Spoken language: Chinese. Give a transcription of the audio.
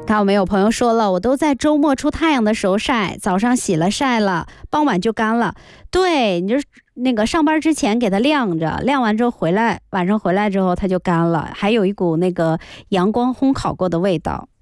看到没有？朋友说了，我都在周末出太阳的时候晒，早上洗了晒了，傍晚就干了。对，你就是那个上班之前给它晾着，晾完之后回来，晚上回来之后它就干了，还有一股那个阳光烘烤过的味道。